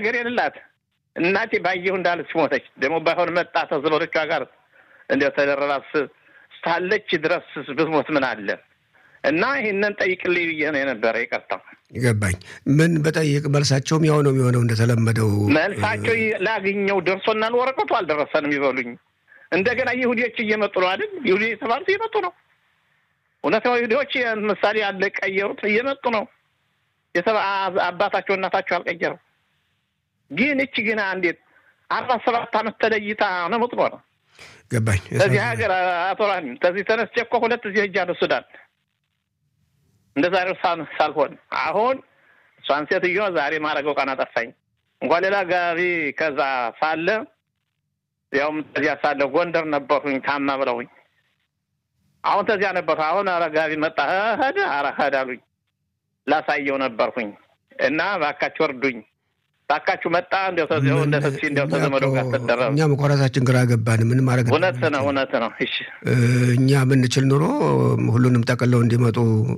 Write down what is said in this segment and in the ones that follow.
ነገር የሌላት እናቴ ባየሁ እንዳለች ሞተች ደግሞ ባይሆን መጣ ተዘመዶቿ ጋር እንደው ተደረራስ ስታለች ድረስ ብትሞት ምን አለ እና ይሄንን ጠይቅልኝ ብዬ ነው የነበረ ይቀርታ ይገባኝ ምን በጠይቅ መልሳቸውም ያው ነው የሚሆነው እንደተለመደው መልሳቸው ላግኘው ደርሶናል ወረቀቱ አልደረሰንም ይበሉኝ እንደገና ይሁዲዎች እየመጡ ነው አይደል ይሁዲ ተባልቶ እየመጡ ነው እውነታው ይሁዲዎች ምሳሌ አለ ቀየሩት እየመጡ ነው አባታቸው እናታቸው አልቀየሩ ግን እቺ ግን አንዴት 47 አመት ተለይታ ነው የምትኖረው ገባኝ እዚህ ሀገር አቶራን ተዚህ ተነስቼ እኮ ሁለት እዚህ ሄጃለሁ ሱዳን እንደዛ ርሳን ሳልሆን አሁን ሷንሴትዮ ዛሬ ማረገው ቀና ጠፋኝ እንኳን ሌላ ጋቢ ከዛ ሳለ ያውም ተዚያ ሳለ ጎንደር ነበርኩኝ ታማ ብለውኝ አሁን ተዚያ ነበር አሁን አረጋቢ መጣ ሄደ አሉኝ ላሳየው ነበርኩኝ እና ባካችሁ ወርዱኝ ባካችሁ መጣ እንደው ተዚያው እንደው ተዘመዶ ጋር ተደረበ እኛ መቆራታችን ግራ ገባን ምን ማረግ እውነት ነው እሺ እኛ ምንችል ኑሮ ሁሉንም ተቀለው እንዲመጡ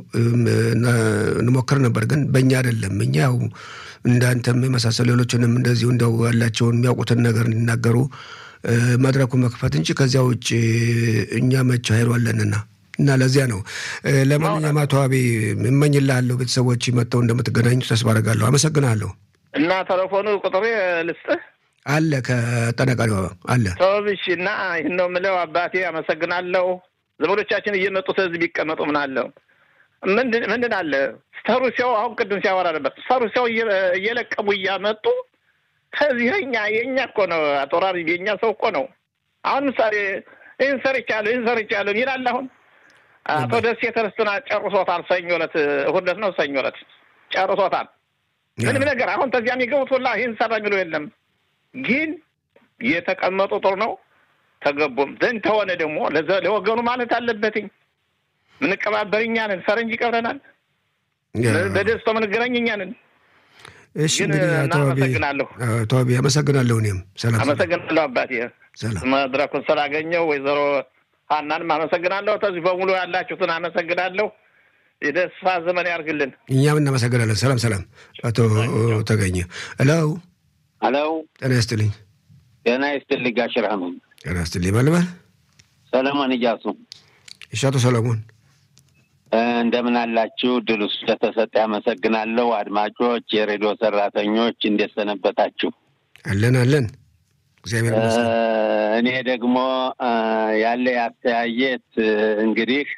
እንሞክር ነበር ግን በእኛ አይደለም እኛው እንዳንተም መሳሰል ሌሎችንም እንደዚሁ እንደው ያላቸውን የሚያውቁትን ነገር እንዲናገሩ መድረኩ መክፈት እንጂ ከዚያው እጪ እኛ መች አይሯለንና እና ለዚያ ነው ለማንኛውም አቶ አቤ እመኝልሃለሁ ቤተሰቦች መጥተው እንደምትገናኙ ተስፋ አደርጋለሁ አመሰግናለሁ እና ቴሌፎኑ ቁጥሬ ልስጥህ አለ ከጠነቀለው አለ ተውብሽና ይሄው ምለው አባቴ አመሰግናለሁ ዘመዶቻችን እየመጡ ተዚህ ቢቀመጡ ምን አለው ምንድን አለ ስተሩሲያው አሁን ቅድም ሲያወራ ነበር ስተሩሲያው እየለቀሙ እያመጡ ከዚህኛ የኛ እኮ ነው አጦራሪ የኛ ሰው እኮ ነው አሁን ምሳሌ እንሰርቻለሁ ይላል አሁን አቶ ደስ የተረስተና ጨርሶታል ሰኞ ዕለት እሁድ ነው ሰኞ ዕለት ጨርሶታል ምንም ነገር አሁን ተዚያም ይገቡት ሁላ ይሄን ሰራሚሉ የለም ግን የተቀመጡ ጥሩ ነው ተገቡም ዘን ተሆነ ደግሞ ለወገኑ ማለት አለበትኝ ምን ቀባበርኛ ነን ፈረንጅ ይቀርተናል በደስታ ምን ገረኝኛ ነን እሺ ተዋቢ አመሰግናለሁ እኔም ሰላም አመሰግናለሁ አባቴ ሰላም መድረኩን ስላገኘው ወይዘሮ ሀናንም አመሰግናለሁ ተዚህ በሙሉ ያላችሁትን አመሰግናለሁ የደስታ ዘመን ያርግልን እኛም እናመሰግናለን ሰላም አቶ ተገኘ ሄሎ ጤና ይስጥልኝ ጋሽ ረህመን ጤና ይስጥልኝ ባልባል ሰለሞን እያሱ አቶ ሰለሞን እንደምን አላችሁ ድሉ ስለተሰጠ አመሰግናለሁ አድማጮች የሬዲዮ ሰራተኞች እንደሰነበታችሁ አለን እግዚአብሔር ይመስገን እኔ ደግሞ ያለ ያስተያየት እንግዲህ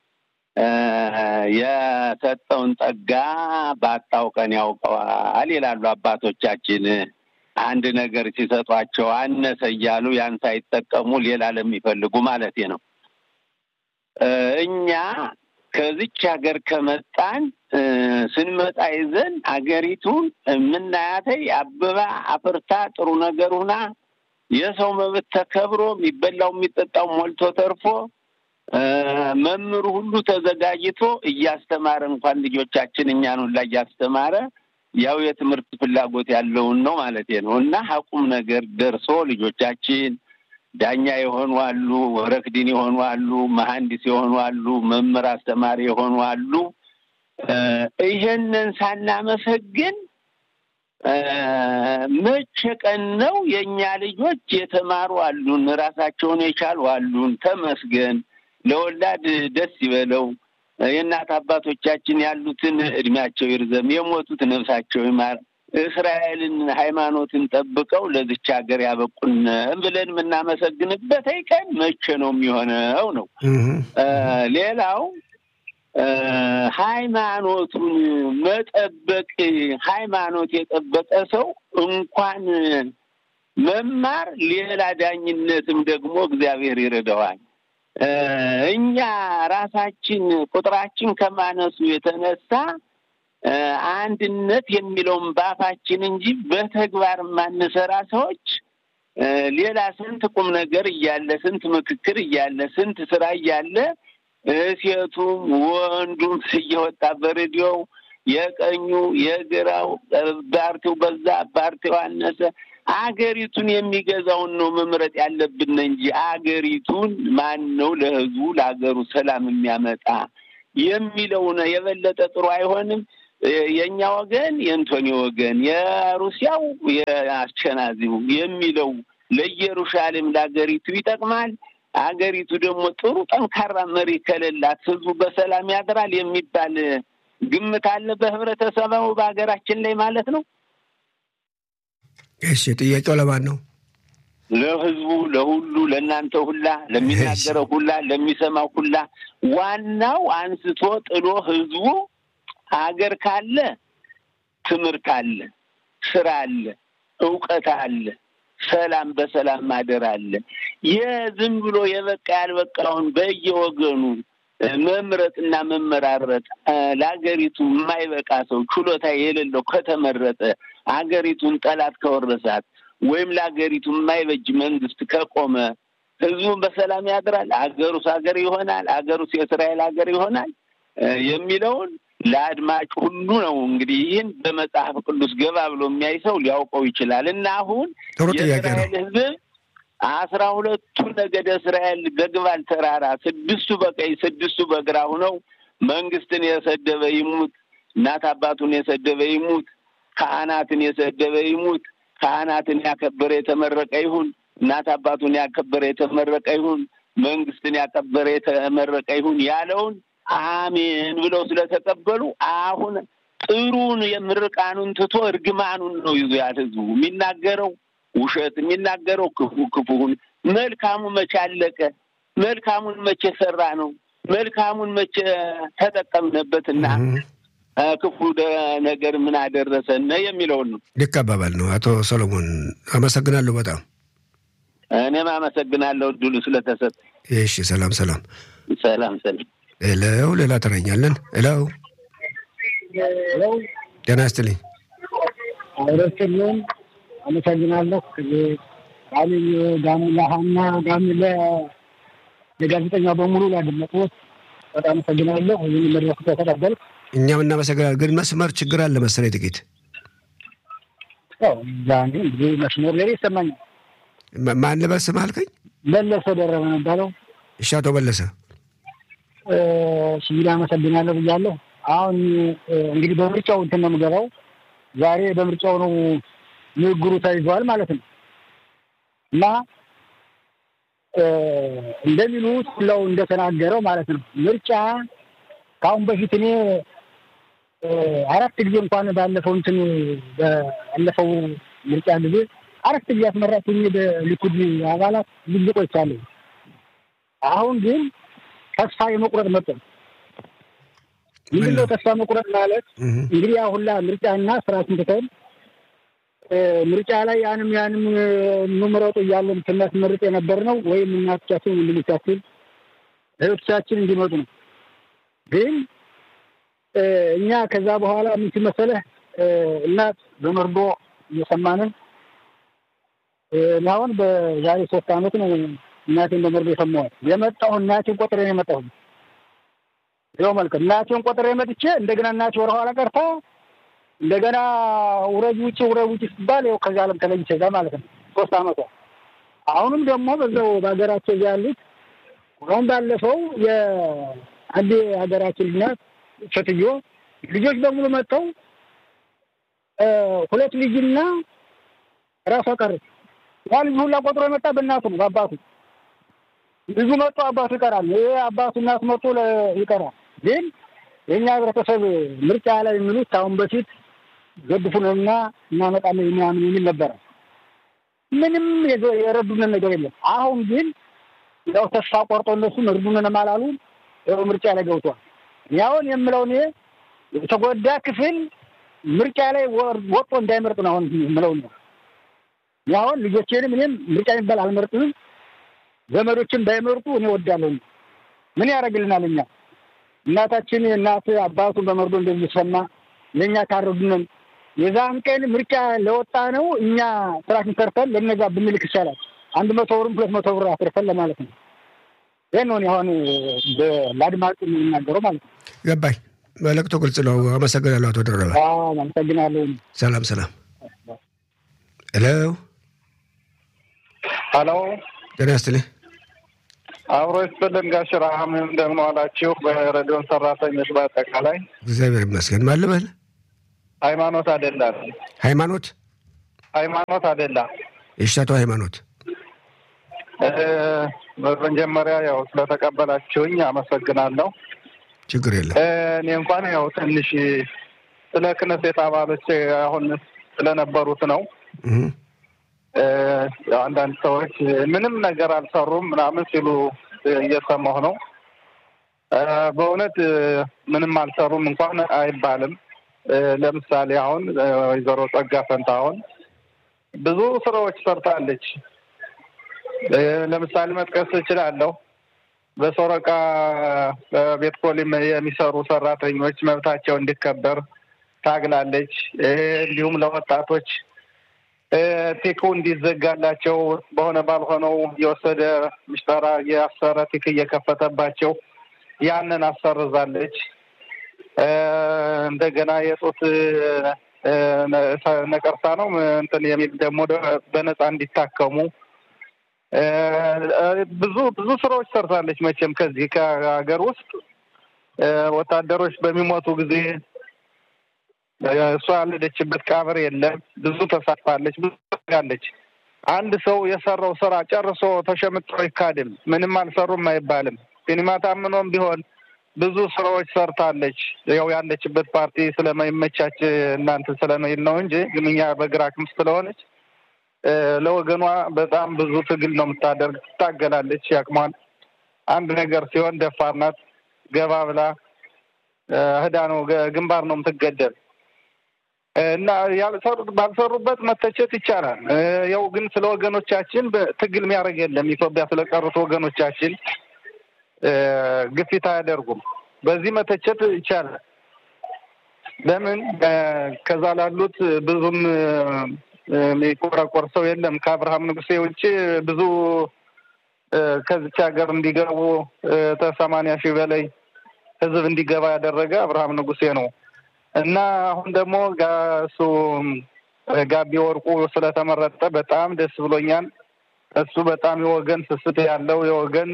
የሰጠውን ጸጋ ባጣው ቀን ያውቀዋል ይላሉ አባቶቻችን አንድ ነገር ሲሰጧቸው አነሰ ይያሉ ያን ሳይጠቀሙ ሌላ ለሚፈልጉ ማለት ነው እኛ ከዚች ሀገር ከመጣን ስንመጣ ይዘን አገሪቱን ምናያተይ አበባ አፍርታ ጥሩ ነገር ሆና የሰው መብት ተከብሮ የሚበላው የሚጠጣው ሞልቶ ተርፎ መምሩ ሁሉ ተዘጋጅቶ እያስተማረ እንኳን ልጆቻችን እኛን ሁሉ እያስተማረ ያው የትምህርት ፍላጎት ያለውን ነው ማለት ነው እና ሐቁም ነገር ደርሶ ልጆቻችን ዳኛ የሆኑ አሉ ወረክዲን የሆኑ አሉ መሐንዲስ የሆኑ አሉ መምህር አስተማሪ የሆኑ አሉ ይሄንን ሳናመሰግን መቼ ቀን ነው የኛ ልጆች የተማሩ አሉን ራሳቸውን የቻሉ አሉን ተመስገን ለወላድ ደስ ይበለው የእናት አባቶቻችን ያሉትን እድሜያቸው ይርዘም የሞቱት ነፍሳቸው ይማር እስራኤልን ሃይማኖትን ጠብቀው ለዚች ሀገር ያበቁን ብለን ምናመሰግንበት ቀን መቼ ነው የሚሆነው ነው ሌላው ሃይማኖቱን መጠበቅ ሃይማኖት የጠበቀ ሰው እንኳን መማር ሌላ ዳኝነትም ደግሞ እግዚአብሔር ይረዳዋል እኛ ራሳችን ቁጥራችን ከማነሱ የተነሳ አንድነት የሚለውን ባፋችን እንጂ በተግባር ማንሰራ ሰዎች ሌላ ስንት ቁም ነገር ይያለ ስንት ምክክር ይያለ ስንት ስራ ይያለ ሴቱም ወንዱም ሲወጣ በሬዲዮ የቀኙ የግራው ባርቲው በዛ ባርቲው አነሰ አገሪቱን የሚገዛውን ነው መምረጥ ያለብን እንጂ አገሪቱን ማን ነው ለህዝቡ ለሀገሩ ሰላም የሚያመጣ የሚለው ነው የበለጠ ጥሩ አይሆንም የኛ ወገን የአንቶኒ ወገን የሩሲያው የአስቸናዚው የሚለው ለኢየሩሳሌም ለሀገሪቱ ይጠቅማል። ሀገሪቱ ደግሞ ጥሩ ጠንካራ መሪ ከሌላት ህዝቡ በሰላም ያድራል የሚባል ግምት አለ በህብረተሰቡ በሀገራችን ላይ ማለት ነው። እሺ ጥያቄው ለማን ነው? ለህዝቡ ለሁሉ ለናንተ ሁላ ለሚናገረው ሁላ ለሚሰማው ሁላ ዋናው አንስቶ ጥሎ ህዝቡ ሀገር ካለ ትምህርት አለ፣ ስራ አለ፣ ዕውቀት አለ፣ ሰላም በሰላም ማደር አለ። የዝም ብሎ የበቃ ያልበቃውን በየወገኑ መምረጥና መመራረጥ ለሀገሪቱ የማይበቃ ሰው ችሎታ የሌለው ከተመረጠ ሀገሪቱን ጠላት ከወረሳት ወይም ለሀገሪቱ የማይበጅ መንግስት ከቆመ ህዝቡ በሰላም ያድራል፣ ሀገሩስ ሀገር ይሆናል፣ ሀገሩስ የእስራኤል ሀገር ይሆናል የሚለውን ለአድማጭ ሁሉ ነው። እንግዲህ ይህን በመጽሐፍ ቅዱስ ገባ ብሎ የሚያይ ሰው ሊያውቀው ይችላል። እና አሁን የእስራኤል ህዝብ 12 ነገደ እስራኤል በግባል ተራራ 6 በቀኝ 6 በግራ ሆነው መንግስትን የሰደበ ይሙት፣ እናት አባቱን የሰደበ ይሙት፣ ካህናትን የሰደበ ይሙት፣ ካህናትን ያከበረ የተመረቀ ይሁን፣ እናት አባቱን ያከበረ የተመረቀ ይሁን፣ መንግስትን ያከበረ የተመረቀ ይሁን ያለውን አሜን ብለው ስለተቀበሉ አሁን ጥሩን የምርቃኑን ትቶ እርግማኑን ነው ይዞ ያልህዝቡ የሚናገረው ውሸት የሚናገረው ክፉን። መልካሙ መቼ አለቀ? መልካሙን መቼ ሰራ ነው? መልካሙን መቼ ተጠቀምነበትና ክፉ ነገር ምን አደረሰን የሚለውን ነው። ልክ አባባል ነው አቶ ሰሎሞን፣ አመሰግናለሁ በጣም። እኔም አመሰግናለሁ ድሉ ስለተሰጠ። እሺ ሰላም ሰላም ሰላም ሰላም። ሄሎ ሌላ ተረኛለን። ሄሎ ጤና ይስጥልኝ። አረስተልን አመሰግናለሁ። ጋሚላሃና ጋሚለ ለጋዜጠኛ በሙሉ ላደመጡት በጣም አመሰግናለሁ። ይህን መድረክ ተቀበልኩ። እኛም እናመሰግናለን። ግን መስመር ችግር አለ መሰለኝ ጥቂት። ዛኔ እንግዲህ መስመር ላይ ይሰማኛል። ማን ልበስም አልከኝ? መለሰ ደረበ ነበረው። እሺ አቶ መለሰ ሲቪል አመሰግናለሁ ብያለሁ። አሁን እንግዲህ በምርጫው እንትን ነው የምገባው። ዛሬ በምርጫው ነው ንግግሩ ተይዟል ማለት ነው። እና እንደሚሉት ሁላው እንደተናገረው ማለት ነው ምርጫ ካሁን በፊት እኔ 4 ጊዜ እንኳን ባለፈው እንትን ባለፈው ምርጫ ጊዜ 4 ጊዜ አስመራጭኝ በሊኩድ አባላት ልጅ ቆይቻለሁ። አሁን ግን ተስፋ የመቁረጥ መጠን ምንድነው? ተስፋ መቁረጥ ማለት እንግዲህ ሁላ ምርጫና ስራችን ተተል ምርጫ ላይ ያንም ምምረጡ እያለን ስናስመርጥ የነበር ነው ወይም እናቶቻችን ወንድሞቻችን እህቶቻችን እንዲመጡ ነው። ግን እኛ ከዛ በኋላ ምን ሲመሰለህ እናት በመርዶ እየሰማንን አሁን በዛሬ 3 ዓመት ነው እናቴን በመርዶ የሰማሁት። የመጣሁ እናቴን ቆጥሬ ነው የመጣሁት። ይኸው መልካም እናቴን ቆጥሬ መጥቼ እንደገና እናቴ ወደ ኋላ ቀርታ እንደገና ውረጅ ውጪ ሲባል ይኸው ከዛ ዓለም ተለይቼ እዛ ማለት ነው 3 ዓመቷ። አሁንም ደግሞ በዛው በሀገራቸው ያሉት አሁን ባለፈው የአንድ ሀገራችን እናት ሴትዮ ልጆች በሙሉ መጥተው 2 ልጅና ራሷ ቀረች። ልጁ ሁላ ቆጥሮ የመጣ በእናቱ ነው በአባቱ። ልጁ መጥቶ አባቱ ይቀራል። ይሄ አባቱ እናት መጥቶ ይቀራል። ግን የኛ ህብረተሰብ ምርጫ ላይ የሚሉት አሁን በፊት ገድፉንና እናመጣለን የሚል ነበር። ምንም የረዱን ነገር የለም። አሁን ግን ያው ተስፋ ቆርጦ እነሱ እርዱን ማላሉ ምርጫ ላይ ገብቷል። ያውን የምለው እኔ የተጎዳ ክፍል ምርጫ ላይ ወጥቶ እንዳይመርጥ ነው አሁን የምለው ነው። ያውን ልጆቼንም እኔም ምርጫ የሚባል አልመርጥም። ዘመዶችን ባይመርጡ እኔ ወዳለሁ። ምን ያደርግልናል? እኛ እናታችን እናት አባቱን በመርዶ እንደሚሰማ ለኛ ታረዱን። የዛን ቀን ምርጫ ለወጣ ነው እኛ ስራችን ሰርተን ለነዛ ብንልክ ይችላል። 100 ብርም 200 ብር አትርፈን ለማለት ነው። የነውን አሁን ለአድማጭ የምናገረው ማለት ነው። ገባኝ። መልእክቱ ግልጽ ነው። አመሰግናለሁ አቶ ደረበ። አመሰግናለሁ። ሰላም ሰላም። ሄሎ ሄሎ ጤና ይስጥልኝ። አብሮ ይስጥልን ጋሽ ረሃም እንደምን ዋላችሁ? በሬዲዮን ሰራተኞች በአጠቃላይ እግዚአብሔር ይመስገን። ማን ልበል? ሃይማኖት አይደለም። ሃይማኖት አይደለም። እሻቱ ሃይማኖት በመጀመሪያ ያው ስለተቀበላችሁኝ አመሰግናለሁ። ችግር የለም። እኔ እንኳን ያው ትንሽ ስለ ክነሴት አባሎች አሁን ስለነበሩት ነው። አንዳንድ ሰዎች ምንም ነገር አልሰሩም ምናምን ሲሉ እየሰማሁ ነው። በእውነት ምንም አልሰሩም እንኳን አይባልም። ለምሳሌ አሁን ወይዘሮ ጸጋ ፈንታሁን ብዙ ስራዎች ሰርታለች። ለምሳሌ መጥቀስ እችላለሁ። በሶረቃ በቤት ፖሊም የሚሰሩ ሰራተኞች መብታቸው እንዲከበር ታግላለች። እንዲሁም ለወጣቶች ቲኩ እንዲዘጋላቸው በሆነ ባልሆነው የወሰደ ምሽጠራ የአሰረ ቲክ እየከፈተባቸው ያንን አሰርዛለች። እንደገና የጡት ነቀርሳ ነው እንትን የሚል ደግሞ በነፃ እንዲታከሙ ብዙ ስራዎች ሰርታለች። መቼም ከዚህ ከሀገር ውስጥ ወታደሮች በሚሞቱ ጊዜ እሷ ያለችበት ቀብር የለም። ብዙ ተሳትፋለች፣ ብዙ ታጋለች። አንድ ሰው የሰራው ስራ ጨርሶ ተሸምጦ አይካድም። ምንም አልሰሩም አይባልም። ሲኒማ ታምኖም ቢሆን ብዙ ስራዎች ሰርታለች። ያው ያለችበት ፓርቲ ስለማይመቻች እናንተ ስለማይል ነው እንጂ ግን እኛ በግራ ክንፍ ስለሆነች ለወገኗ በጣም ብዙ ትግል ነው የምታደርግ፣ ትታገላለች። ያቅሟል። አንድ ነገር ሲሆን ደፋር ናት። ገባ ብላ ህዳ ነው ግንባር ነው የምትገደል እና ባልሰሩበት መተቸት ይቻላል። ያው ግን ስለ ወገኖቻችን ትግል የሚያደርግ የለም። ኢትዮጵያ ስለቀሩት ወገኖቻችን ግፊት አያደርጉም። በዚህ መተቸት ይቻላል። ለምን ከዛ ላሉት ብዙም የሚቆረቆር ሰው የለም። ከአብርሃም ንጉሴ ውጭ ብዙ ከዚች ሀገር እንዲገቡ 80,000 በላይ ህዝብ እንዲገባ ያደረገ አብርሃም ንጉሴ ነው እና አሁን ደግሞ እሱ ጋቢ ወርቁ ስለተመረጠ በጣም ደስ ብሎኛል። እሱ በጣም የወገን ስስት ያለው የወገን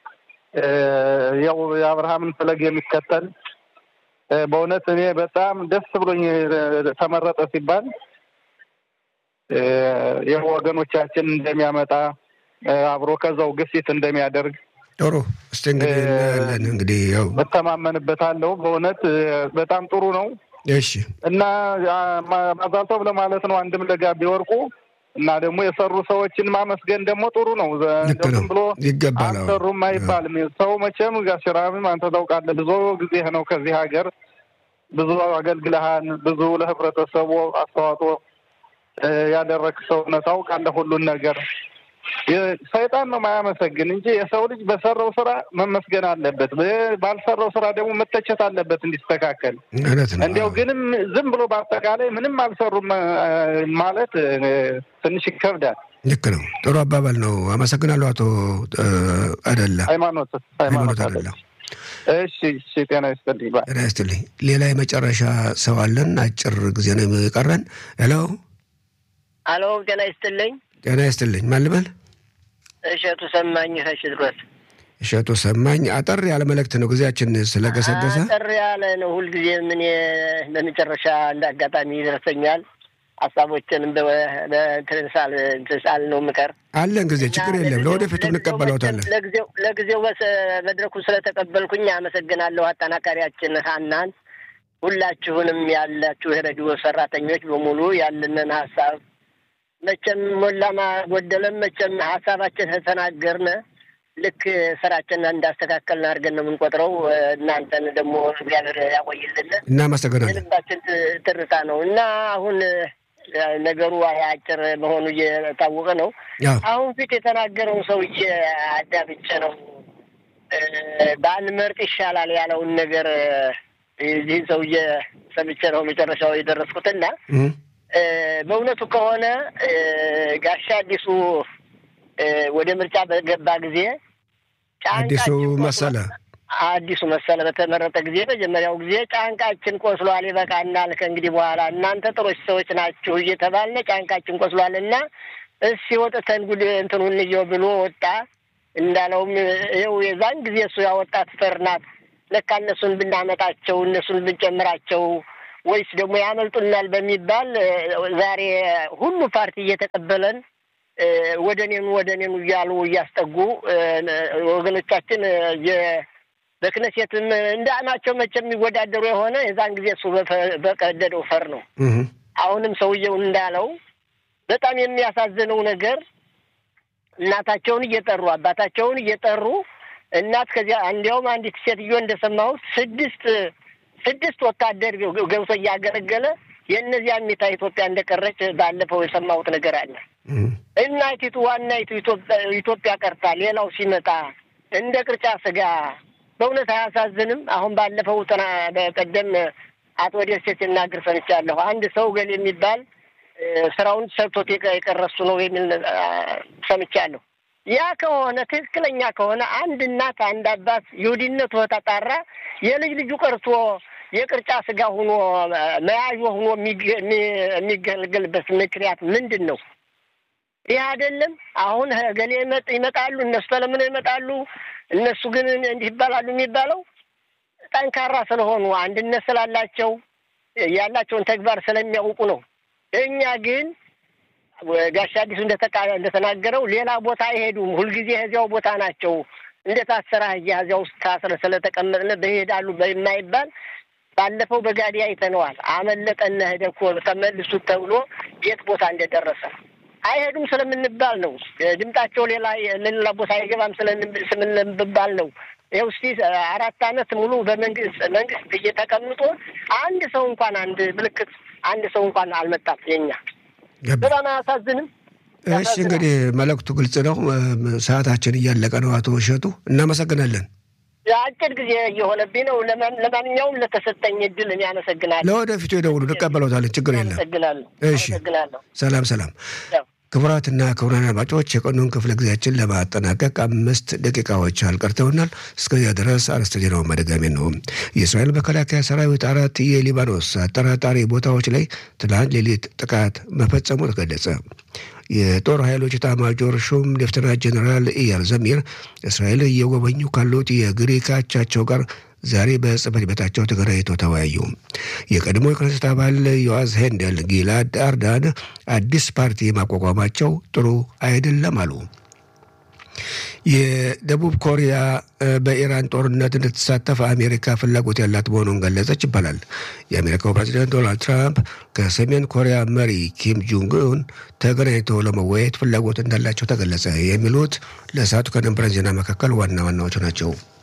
ያው የአብርሃምን ፈለግ የሚከተል በእውነት እኔ በጣም ደስ ብሎኝ ተመረጠ ሲባል የወገኖቻችን እንደሚያመጣ አብሮ ከዛው ግፊት እንደሚያደርግ ጥሩ። እስቲ እንግዲህ ያው መተማመንበታለሁ። በእውነት በጣም ጥሩ ነው። እሺ። እና ማዛልተው ለማለት ነው አንድም ለጋቢ ወርቁ እና ደግሞ የሰሩ ሰዎችን ማመስገን ደግሞ ጥሩ ነው። እንደም ብሎ ይገባል። አሰሩም አይባልም። ሰው መቼም ጋሽራም አንተ ታውቃለህ፣ ብዙ ጊዜ ነው ከዚህ ሀገር ብዙ አገልግለሃን፣ ብዙ ለህብረተሰቡ አስተዋጽኦ ያደረክ ሰው ነው። ታውቃለህ ሁሉን ነገር። ሰይጣን ነው ማያመሰግን እንጂ የሰው ልጅ በሰራው ስራ መመስገን አለበት። ባልሰራው ስራ ደግሞ መተቸት አለበት እንዲስተካከል። እንዲያው ግንም ዝም ብሎ በአጠቃላይ ምንም አልሰሩም ማለት ትንሽ ይከብዳል። ልክ ነው። ጥሩ አባባል ነው። አመሰግናለሁ አቶ አደላ ሃይማኖት አደላ። እሺ፣ ጤና ይስጥልኝ። ጤና ይስጥልኝ። ሌላ የመጨረሻ ሰው አለን። አጭር ጊዜ ነው የቀረን። ሄሎ፣ ጤና ይስጥልኝ። ጤና ይስጥልኝ። ማን ልበል? እሸቱ ሰማኝ ከሽድሮት። እሸቱ ሰማኝ። አጠር ያለ መልእክት ነው፣ ጊዜያችን ስለገሰገሰ አጠር ያለ ነው። ሁልጊዜ ምን በመጨረሻ እንደ አጋጣሚ ይደርሰኛል። ሀሳቦችንም በትንሳል ነው ምቀር አለን ጊዜ ችግር የለም። ለወደፊቱ እንቀበለውታለን። ለጊዜው መድረኩ ስለተቀበልኩኝ አመሰግናለሁ። አጠናካሪያችን ሀናን፣ ሁላችሁንም ያላችሁ የሬዲዮ ሰራተኞች በሙሉ ያለንን ሀሳብ መቼም ሞላማ ጎደለም መቼም ሀሳባችን ተናገርነ ልክ ስራችንን እንዳስተካከልን አድርገን ነው የምንቆጥረው። እናንተን ደግሞ እግዚአብሔር ያቆይልን። እናመሰግናለን። ልባችን ትርታ ነው እና አሁን ነገሩ አጭር መሆኑ እየታወቀ ነው። አሁን ፊት የተናገረው ሰውዬ አዳብጬ ነው ባንመርጥ ይሻላል ያለውን ነገር ይህን ሰውዬ ሰምቼ ነው መጨረሻው የደረስኩትና በእውነቱ ከሆነ ጋሻ አዲሱ ወደ ምርጫ በገባ ጊዜ አዲሱ መሰለ በተመረጠ ጊዜ መጀመሪያው ጊዜ ጫንቃችን ቆስሏል፣ ይበቃናል፣ ከእንግዲህ በኋላ እናንተ ጥሩች ሰዎች ናችሁ እየተባልነ ጫንቃችን ቆስሏልና እሺ ወጥተን ጉድ እንትኑን ይዘው ብሎ ወጣ። እንዳለውም ይኸው የዛን ጊዜ እሱ ያወጣት ፈርናት ለካ እነሱን ብናመጣቸው እነሱን ብንጨምራቸው ወይስ ደግሞ ያመልጡናል በሚባል ዛሬ ሁሉ ፓርቲ እየተቀበለን ወደኔኑ እያሉ እያስጠጉ ወገኖቻችን በክነሴትም እንዳናቸው መቼም የሚወዳደሩ የሆነ የዛን ጊዜ እሱ በቀደደው ፈር ነው። አሁንም ሰውየው እንዳለው በጣም የሚያሳዝነው ነገር እናታቸውን እየጠሩ አባታቸውን እየጠሩ እናት ከዚያ እንዲያውም አንዲት ሴትዮ እንደሰማሁት ስድስት ወታደር ገብቶ እያገለገለ የእነዚያ ሚታ ኢትዮጵያ እንደቀረች ባለፈው የሰማሁት ነገር አለ። እናይቱ ዋናይቱ ኢትዮጵያ ቀርታ ሌላው ሲመጣ እንደ ቅርጫ ስጋ በእውነት አያሳዝንም? አሁን ባለፈው በቀደም አቶ ደሴ ሲናገር ሰምቻለሁ። አንድ ሰው ገል የሚባል ስራውን ሰርቶት የቀረሱ ነው የሚል ሰምቻለሁ። ያ ከሆነ ትክክለኛ ከሆነ አንድ እናት አንድ አባት ይሁዲነቱ ተጣራ የልጅ ልጁ ቀርቶ የቅርጫ ስጋ ሆኖ መያዥ ሆኖ የሚገለገልበት ምክንያት ምንድን ነው? ይህ አይደለም። አሁን ገሌ ይመጣሉ፣ እነሱ ተለምነው ይመጣሉ፣ እነሱ ግን እንዲህ ይባላሉ የሚባለው ጠንካራ ስለሆኑ አንድነት ስላላቸው ያላቸውን ተግባር ስለሚያውቁ ነው። እኛ ግን ጋሽ አዲሱ እንደተናገረው ሌላ ቦታ አይሄዱም። ሁልጊዜ እዚያው ቦታ ናቸው። እንደታሰራ እዚያው ውስጥ ታስረ ስለተቀመጥነ በሄዳሉ በማይባል ባለፈው በጋዲ አይተነዋል። አመለጠና ሄደ እኮ ተመልሱት ተብሎ የት ቦታ እንደደረሰ አይሄዱም ስለምንባል ነው። ድምጣቸው ሌላ ቦታ አይገባም ስለምንባል ነው። ይኸው እስቲ 4 ዓመት ሙሉ በመንግስት እየተቀምጦ አንድ ሰው እንኳን አንድ ምልክት አንድ ሰው እንኳን አልመጣም። የኛ በጣም አያሳዝንም? እሺ እንግዲህ መልእክቱ ግልጽ ነው። ሰዓታችን እያለቀ ነው። አቶ እሸቱ እናመሰግናለን። አጭር ጊዜ እየሆነብኝ ነው። ለማንኛውም ለተሰጠኝ እድል እኔ አመሰግናለሁ። ለወደፊቱ ይደውሉ፣ እንቀበለውታለን። ችግር የለም። እሺ፣ ሰላም። ክቡራትና ክቡራን አድማጮች የቀኑን ክፍለ ጊዜያችን ለማጠናቀቅ 5 ደቂቃዎች አልቀርተውናል። እስከዚያ ድረስ አርዕስተ ዜናውን መደጋሚ ነው። የእስራኤል መከላከያ ሰራዊት 4 የሊባኖስ አጠራጣሪ ቦታዎች ላይ ትናንት ሌሊት ጥቃት መፈጸሙ ተገለጸ። የጦር ኃይሎች ኤታማዦር ሹም ሌፍተናንት ጀነራል ኢያል ዘሚር እስራኤል እየጎበኙ ካሉት የግሪክ አቻቸው ጋር ዛሬ በጽህፈት ቤታቸው ተገናኝተው ተወያዩ። የቀድሞ የክኔሴት አባል ዮአዝ ሄንደል ጊላድ አርዳን አዲስ ፓርቲ ማቋቋማቸው ጥሩ አይደለም አሉ። የደቡብ ኮሪያ በኢራን ጦርነት እንድትሳተፍ አሜሪካ ፍላጎት ያላት መሆኑን ገለጸች ይባላል። የአሜሪካው ፕሬዚዳንት ዶናልድ ትራምፕ ከሰሜን ኮሪያ መሪ ኪም ጆንግ ኡን ተገናኝተው ለመወያየት ፍላጎት እንዳላቸው ተገለጸ። የሚሉት ለሰዓቱ ከነበረን ዜና መካከል ዋና ዋናዎቹ ናቸው።